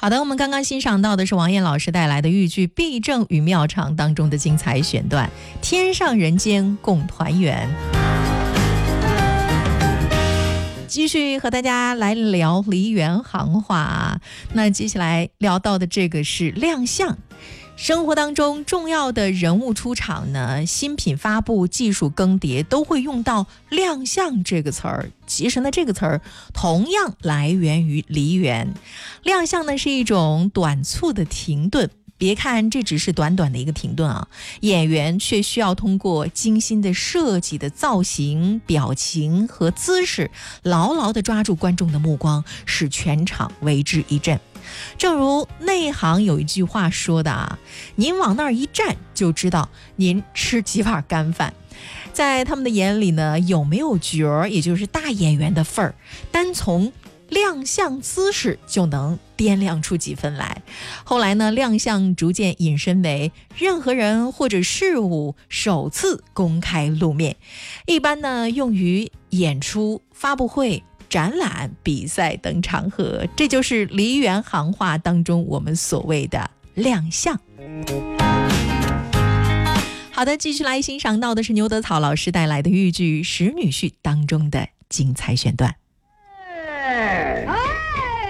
好的，我们刚刚欣赏到的是王燕老师带来的豫剧《避正与妙唱》当中的精彩选段，天上人间共团圆。继续和大家来聊梨园行话。那接下来聊到的这个是亮相。生活当中重要的人物出场呢，新品发布、技术更迭都会用到亮相这个词儿。其实呢，这个词儿同样来源于梨园。亮相呢是一种短促的停顿，别看这只是短短的一个停顿啊，演员却需要通过精心的设计的造型、表情和姿势，牢牢地抓住观众的目光，使全场为之一振。正如内行有一句话说的啊，您往那儿一站就知道您吃几碗干饭。在他们的眼里呢，有没有角儿，也就是大演员的份儿，单从亮相姿势就能掂量出几分来。后来呢，亮相逐渐引申为任何人或者事物首次公开露面，一般呢用于演出、发布会、展览、比赛等场合，这就是梨园行话当中我们所谓的亮相。好的，继续来欣赏到的是牛德草老师带来的豫剧《使女婿》当中的精彩选段。